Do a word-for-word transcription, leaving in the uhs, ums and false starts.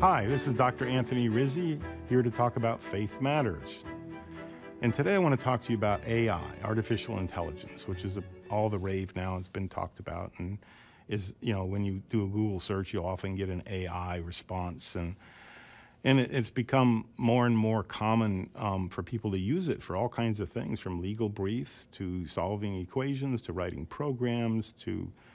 Hi, this is Doctor Anthony Rizzi, here to talk about Faith Matters. And today I want to talk to you about A I, artificial intelligence, which is all the rave now. It's been talked about, and is, you know, when you do a Google search, you'll often get an A I response, and and it, it's become more and more common um, for people to use it for all kinds of things, from legal briefs to solving equations to writing programs to